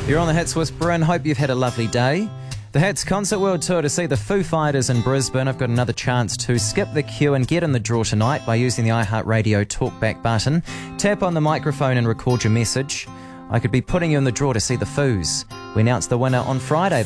You're on the Hits with Bryn. Hope you've had a lovely day. The Hits Concert World Tour to see the Foo Fighters in Brisbane. I've got another chance to skip the queue and get in the draw tonight by using the iHeartRadio talkback button. Tap on the microphone and record your message. I could be putting you in the draw to see the Foos. We announce the winner on Friday.